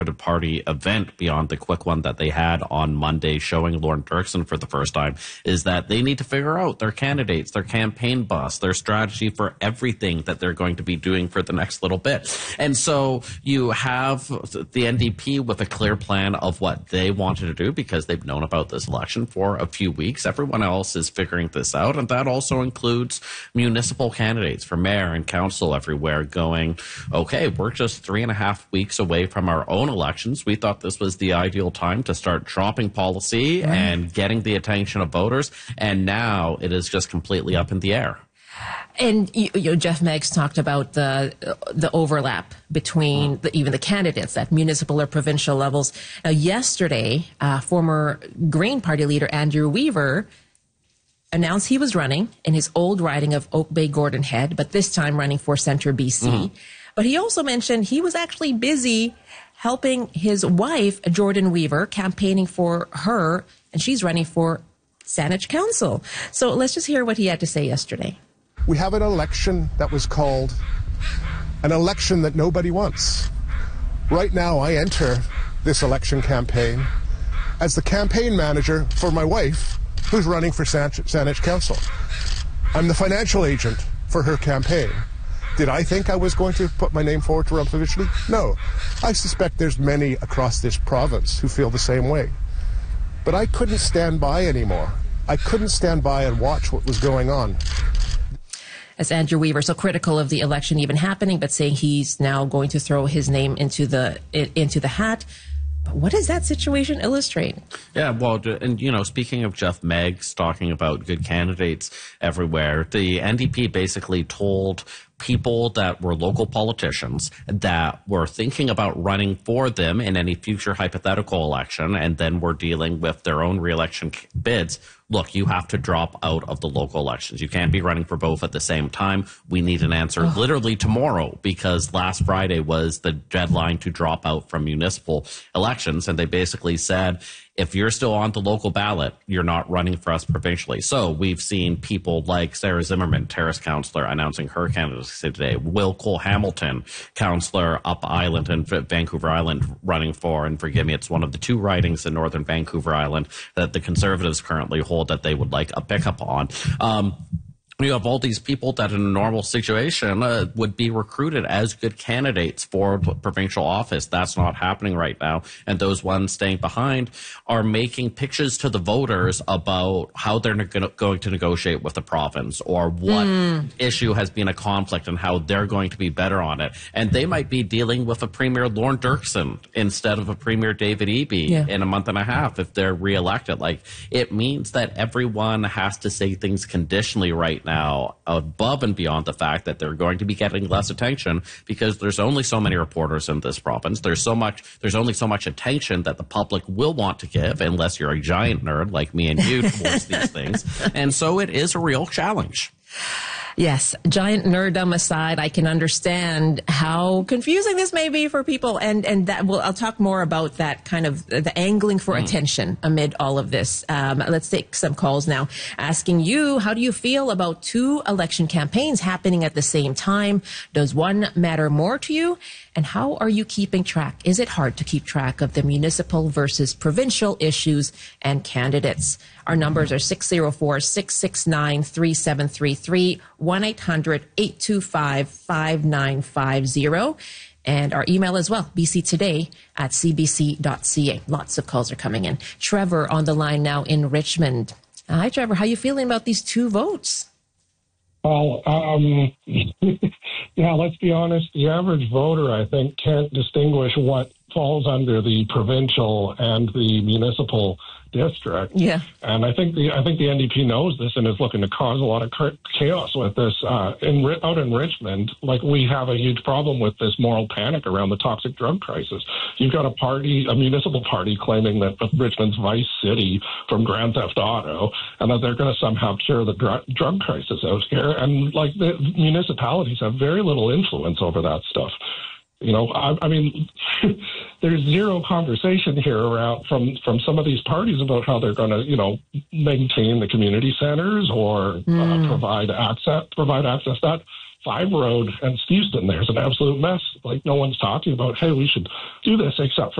party event beyond the quick one that they had on Monday showing Lorne Dirksen for the first time is that they need to figure out their candidates, their campaign bus, their strategy for everything that they're going to be doing for the next little bit. And so you have the NDP with a clear plan of what they wanted to do because they've known about this election for a few weeks. Everyone else is figuring this out, and that also includes municipal candidates for mayor and council everywhere going, okay, we're just 3.5 weeks away from our own elections. We thought this was the ideal time to start dropping policy and getting the attention of voters, and now it is just completely up in the air. And Jeff Meggs talked about the overlap between even the candidates at municipal or provincial levels. Yesterday, former Green Party leader Andrew Weaver announced he was running in his old riding of Oak Bay Gordon Head, but this time running for Centre BC. But he also mentioned he was actually busy helping his wife, Jordan Weaver, campaigning for her, and she's running for Saanich Council. So let's just hear what he had to say yesterday. We have an election that was called an election that nobody wants. Right now, I enter this election campaign as the campaign manager for my wife, who's running for Saanich Council. I'm the financial agent for her campaign. Did I think I was going to put my name forward to run provincially? No. I suspect there's many across this province who feel the same way. But I couldn't stand by anymore. I couldn't stand by and watch what was going on. As Andrew Weaver, so critical of the election even happening, but saying he's now going to throw his name into the hat. But what does that situation illustrate? Yeah, well, and, speaking of Jeff Meggs talking about good candidates everywhere, the NDP basically told people that were local politicians that were thinking about running for them in any future hypothetical election and then were dealing with their own re-election bids. Look, you have to drop out of the local elections. You can't be running for both at the same time. We need an answer literally tomorrow because last Friday was the deadline to drop out from municipal elections. And they basically said, if you're still on the local ballot, you're not running for us provincially. So we've seen people like Sarah Zimmerman, Terrace councillor, announcing her candidacy today. Will Cole-Hamilton, councillor up Island and Vancouver Island, running for, and forgive me, it's one of the two ridings in northern Vancouver Island that the Conservatives currently hold that they would like a pickup on. You have all these people that in a normal situation would be recruited as good candidates for provincial office. That's not happening right now. And those ones staying behind are making pitches to the voters about how they're going to negotiate with the province or what issue has been a conflict and how they're going to be better on it. And they might be dealing with a Premier Lorne Dirksen instead of a Premier David Eby in a month and a half if they're reelected. Like, it means that everyone has to say things conditionally right now, above and beyond the fact that they're going to be getting less attention because there's only so many reporters in this province. There's only so much attention that the public will want to give unless you're a giant nerd like me and you towards these things. And so it is a real challenge. Yes, giant nerddom aside, I can understand how confusing this may be for people, and that I'll talk more about that kind of the angling for attention amid all of this. Let's take some calls now, asking you, how do you feel about two election campaigns happening at the same time? Does one matter more to you? And how are you keeping track? Is it hard to keep track of the municipal versus provincial issues and candidates? Our numbers are 604-669-3733, 1-800-825-5950. And our email as well, bctoday@cbc.ca. Lots of calls are coming in. Trevor on the line now in Richmond. Hi, Trevor. How are you feeling about these two votes? Well, yeah, let's be honest. The average voter, I think, can't distinguish what falls under the provincial and the municipal district. Yeah. And I think the NDP knows this and is looking to cause a lot of chaos with this. Out in Richmond, like, we have a huge problem with this moral panic around the toxic drug crisis. You've got a municipal party claiming that Richmond's vice city from Grand Theft Auto, and that they're going to somehow cure the drug crisis out here. And, like, the municipalities have very little influence over that stuff. I mean, there's zero conversation here around from some of these parties about how they're going to, maintain the community centers or provide access. That 5 Road and Steveston, there's an absolute mess. Like, no one's talking about, hey, we should do this except for